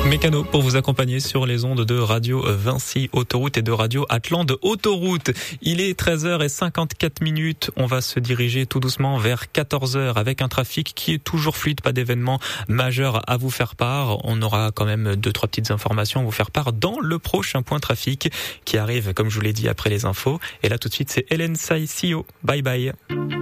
Mécano pour vous accompagner sur les ondes de Radio Vinci Autoroute et de Radio Atlante Autoroute. Il est 13h54. On va se diriger tout doucement vers 14h avec un trafic qui est toujours fluide, pas d'événements majeurs à vous faire part. On aura quand même 2-3 petites informations à vous faire part dans le prochain point trafic qui arrive, comme je vous l'ai dit, après les infos. Et là tout de suite, c'est Hélène Saïsio. Bye bye.